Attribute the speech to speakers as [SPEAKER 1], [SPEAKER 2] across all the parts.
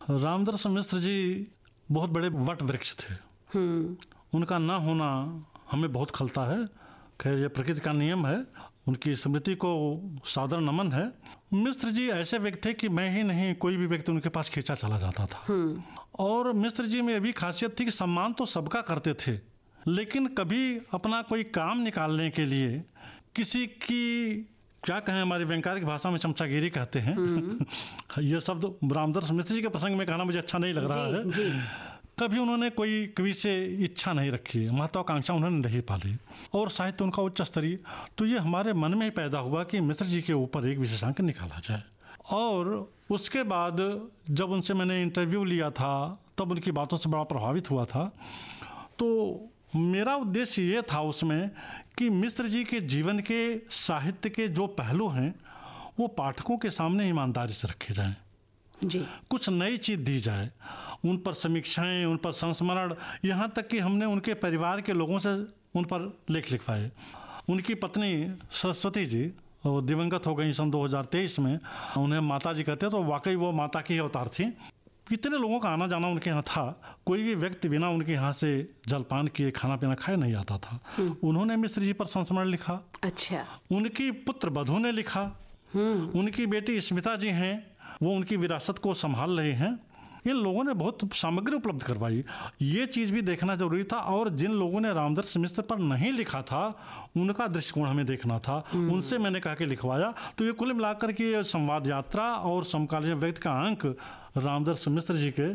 [SPEAKER 1] रामदर्श मिश्र जी बहुत बड़े वट वृक्ष थे। उनका ना होना हमें बहुत खलता है। खैर ये प्रकृति का नियम है, उनकी स्मृति को सादर नमन है। मिश्र जी ऐसे व्यक्ति थे कि मैं ही नहीं कोई भी व्यक्ति उनके पास खींचा चला जाता था। और मिश्र जी में भी खासियत थी कि सम्मान तो सबका करते थे, लेकिन कभी अपना कोई काम निकालने के लिए किसी की, क्या कहें, हमारी व्यंग्यात्मक भाषा में चमचागिरी कहते हैं। ये शब्द रामदर्श मिश्र जी के प्रसंग में कहना मुझे अच्छा नहीं लग रहा है। कभी उन्होंने कोई कवि से इच्छा नहीं रखी, महत्वाकांक्षा उन्होंने नहीं पाली, और साहित्य उनका उच्च स्तरीय। तो ये हमारे मन में ही पैदा हुआ कि मिश्र जी के ऊपर एक विशेषांक निकाला जाए। और उसके बाद जब उनसे मैंने इंटरव्यू लिया था तब उनकी बातों से बड़ा प्रभावित हुआ था। तो मेरा उद्देश्य ये था उसमें कि मिश्र जी के जीवन के, साहित्य के जो पहलू हैं वो पाठकों के सामने ईमानदारी से रखे जाएं जी। कुछ नई चीज़ दी जाए, उन पर समीक्षाएं, उन पर संस्मरण, यहाँ तक कि हमने उनके परिवार के लोगों से उन पर लेख लिखवाए। उनकी पत्नी सरस्वती जी वो दिवंगत हो गई सन 2023 में। उन्हें माता जी कहते, तो वाकई वो माता की अवतार थी। इतने लोगों का आना जाना उनके यहाँ था, कोई भी व्यक्ति बिना उनके यहाँ से जलपान किए, खाना पीना खाए नहीं आता था। उन्होंने मिश्र जी पर संस्मरण लिखा। अच्छा। उनकी पुत्र बधू ने लिखा। उनकी बेटी स्मिता जी हैं, वो उनकी विरासत को संभाल रहे हैं। इन लोगों ने बहुत सामग्री उपलब्ध करवाई। ये चीज़ भी देखना जरूरी था। और जिन लोगों ने रामदर्श मिश्र पर नहीं लिखा था उनका दृष्टिकोण हमें देखना था, उनसे मैंने कहा कि लिखवाया। तो ये कुल मिलाकर के ये संवाद यात्रा और समकालीन व्यक्ति का अंक रामदर्श मिश्र जी के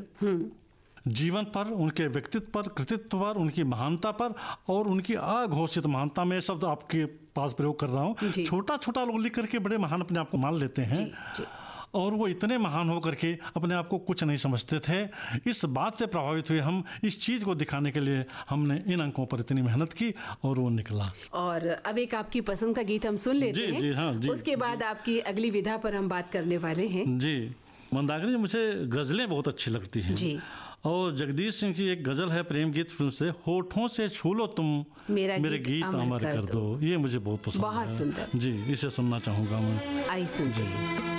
[SPEAKER 1] जीवन पर, उनके व्यक्तित्व पर, कृतित्व पर, उनकी महानता पर और उनकी अघोषित महानता में शब्द आपके पास प्रयोग कर रहा हूँ। छोटा छोटा लोग लिख करके बड़े महान अपने आप को मान लेते हैं और वो इतने महान होकर के अपने आप को कुछ नहीं समझते थे। इस बात से प्रभावित हुए हम, इस चीज़ को दिखाने के लिए हमने इन अंकों पर इतनी मेहनत की और वो निकला।
[SPEAKER 2] और अब एक आपकी पसंद का गीत हम सुन लेते हैं।
[SPEAKER 1] जी हाँ जी। उसके
[SPEAKER 2] बाद आपकी अगली विधा पर हम बात करने वाले हैं।
[SPEAKER 1] जी, मंदाकिनी जी, मुझे गज़लें बहुत अच्छी लगती हैं जी। और जगदीश सिंह की एक गज़ल है प्रेम गीत फिल्म से, होठों से छू लो तुम मेरे गीत अमर कर दो। ये मुझे बहुत पसंद है।
[SPEAKER 2] बहुत सुंदर जी,
[SPEAKER 1] इसे सुनना चाहूँगा मैं।
[SPEAKER 2] आई सुनते हैं।